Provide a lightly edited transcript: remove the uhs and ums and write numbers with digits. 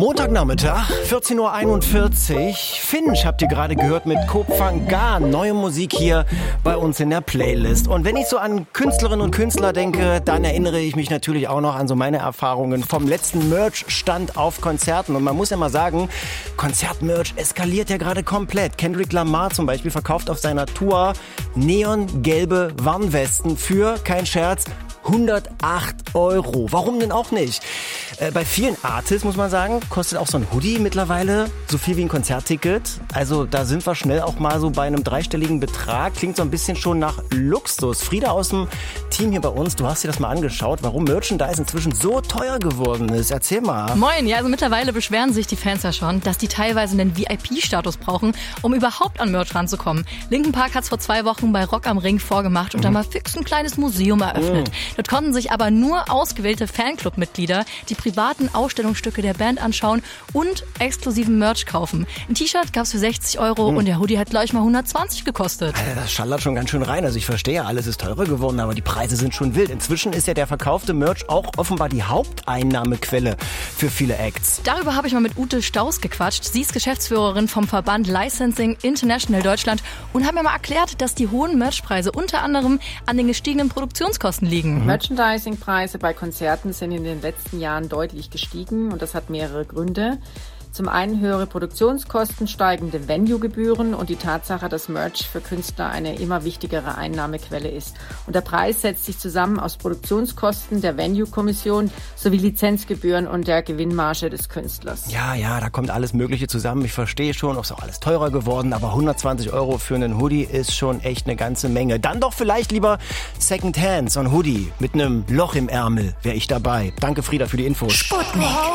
Montagnachmittag, 14.41 Uhr. Finch habt ihr gerade gehört mit Koh Phangan. Neue Musik hier bei uns in der Playlist. Und wenn ich so an Künstlerinnen und Künstler denke, dann erinnere ich mich natürlich auch noch an so meine Erfahrungen vom letzten Merch-Stand auf Konzerten. Und man muss ja mal sagen, Konzertmerch eskaliert ja gerade komplett. Kendrick Lamar zum Beispiel verkauft auf seiner Tour neongelbe Warnwesten für, kein Scherz, 108 €. Warum denn auch nicht? Bei vielen Artists, muss man sagen, kostet auch so ein Hoodie mittlerweile so viel wie ein Konzertticket. Also da sind wir schnell auch mal so bei einem dreistelligen Betrag. Klingt so ein bisschen schon nach Luxus. Frieda aus dem Team hier bei uns, du hast dir das mal angeschaut, warum Merchandise inzwischen so teuer geworden ist. Erzähl mal. Moin, ja, also mittlerweile beschweren sich die Fans ja schon, dass die teilweise einen VIP-Status brauchen, um überhaupt an Merch ranzukommen. Linkin Park hat's vor 2 Wochen bei Rock am Ring vorgemacht und da mal fix ein kleines Museum eröffnet. Dort konnten sich aber nur ausgewählte Fanclub-Mitglieder die privaten Ausstellungsstücke der Band anschauen und exklusiven Merch kaufen. Ein T-Shirt gab's für 60 € und der Hoodie hat gleich mal 120 gekostet. Das schallert schon ganz schön rein. Also ich verstehe ja, alles ist teurer geworden, aber die Preise sind schon wild. Inzwischen ist ja der verkaufte Merch auch offenbar die Haupteinnahmequelle für viele Acts. Darüber habe ich mal mit Ute Staus gequatscht. Sie ist Geschäftsführerin vom Verband Licensing International Deutschland und hat mir mal erklärt, dass die hohen Merchpreise unter anderem an den gestiegenen Produktionskosten liegen. Merchandising-Preise bei Konzerten sind in den letzten Jahren deutlich gestiegen und das hat mehrere Gründe. Zum einen höhere Produktionskosten, steigende Venue-Gebühren und die Tatsache, dass Merch für Künstler eine immer wichtigere Einnahmequelle ist. Und der Preis setzt sich zusammen aus Produktionskosten, der Venue-Kommission sowie Lizenzgebühren und der Gewinnmarge des Künstlers. Ja, da kommt alles Mögliche zusammen. Ich verstehe schon, ist auch alles teurer geworden, aber 120 € für einen Hoodie ist schon echt eine ganze Menge. Dann doch vielleicht lieber Secondhand, so ein Hoodie mit einem Loch im Ärmel, wäre ich dabei. Danke Frieda für die Infos. Sputnik.